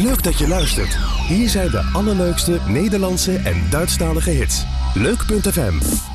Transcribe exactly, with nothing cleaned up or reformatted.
Leuk dat je luistert. Hier zijn de allerleukste Nederlandse en Duitsstalige hits. Leuk punt f m